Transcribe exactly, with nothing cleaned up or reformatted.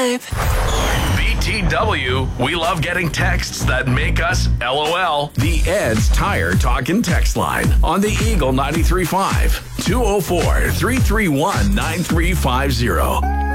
five. B T W, we love getting texts that make us LOL. The Ed's Tire Talkin' text line on the Eagle ninety-three point five, two oh four, three three one, nine three five zero.